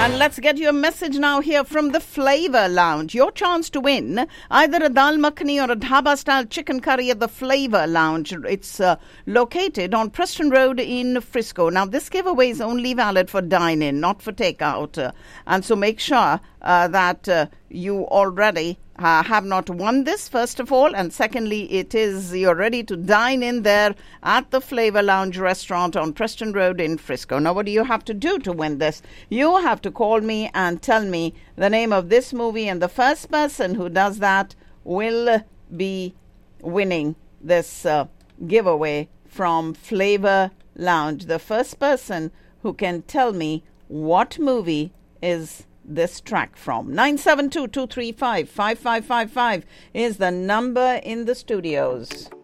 And let's get your message now here from the Flavor Lounge. Your chance to win either a dal makhani or a dhaba-style chicken curry at the Flavor Lounge. It's located on Preston Road in Frisco. Now, this giveaway is only valid for dine-in, not for takeout. And so make sure that you already have not won this, first of all, and secondly, you're ready to dine in there at the Flavor Lounge restaurant on Preston Road in Frisco. Now, what do you have to do to win this? You have to call me and tell me the name of this movie, and the first person who does that will be winning this giveaway from Flavor Lounge. The first person who can tell me what movie is this track from. 972-235-5555 is the number in the studios.